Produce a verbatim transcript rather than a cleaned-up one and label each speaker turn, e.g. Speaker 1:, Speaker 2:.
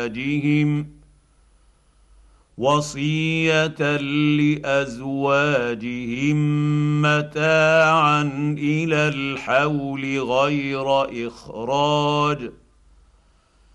Speaker 1: ازواجهم وصيه لازواجهم متاعا الى الحول غير اخراج